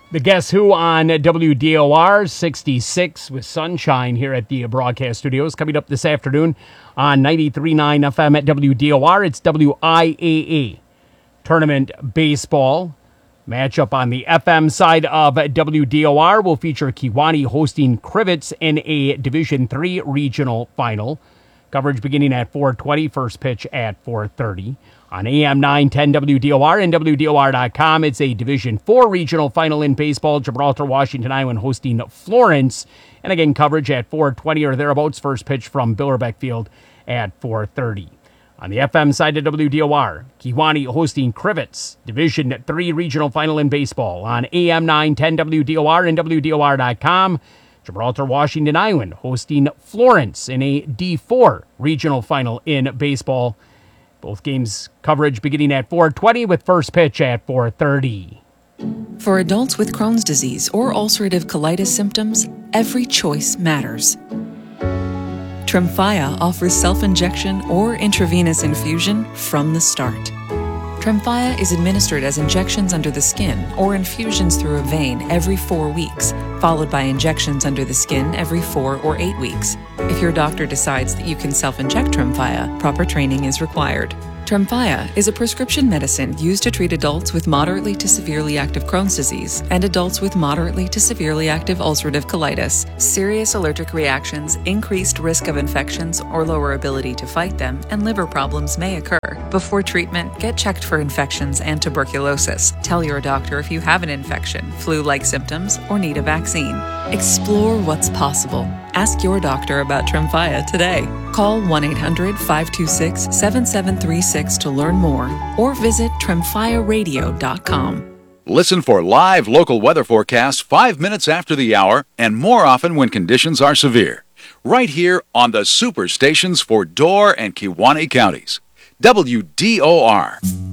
The Guess Who on WDOR 66 with sunshine here at the broadcast studios. Coming up this afternoon on 93.9 FM at WDOR, it's WIAA Tournament Baseball. Matchup on the FM side of WDOR will feature Kewaunee hosting Crivets in a Division III regional final. Coverage beginning at 4:20, first pitch at 4:30. On AM 910 WDOR and WDOR.com, it's a Division IV regional final in baseball. Gibraltar, Washington, Island hosting Florence. And again, coverage at 4:20 or thereabouts. First pitch from Billerbeck Field at 4:30. On the FM side of WDOR, Kewaunee hosting Crivets, Division III regional final in baseball. On AM 910 WDOR and WDOR.com, Gibraltar, Washington, Island hosting Florence in a D4 regional final in baseball. Both games coverage beginning at 4:20 with first pitch at 4:30. For adults with Crohn's disease or ulcerative colitis symptoms, every choice matters. Tremfya offers self-injection or intravenous infusion from the start. Tremfya is administered as injections under the skin or infusions through a vein every 4 weeks, followed by injections under the skin every 4 or 8 weeks. If your doctor decides that you can self-inject Tremfya, proper training is required. Tremfya is a prescription medicine used to treat adults with moderately to severely active Crohn's disease and adults with moderately to severely active ulcerative colitis. Serious allergic reactions, increased risk of infections or lower ability to fight them, and liver problems may occur. Before treatment, get checked for infections and tuberculosis. Tell your doctor if you have an infection, flu-like symptoms, or need a vaccine. Explore what's possible. Ask your doctor about Tremfya today. Call 1-800-526-7736 to learn more or visit tremfyaradio.com. Listen for live local weather forecasts 5 minutes after the hour and more often when conditions are severe. Right here on the super stations for Door and Kewaunee counties. WDOR.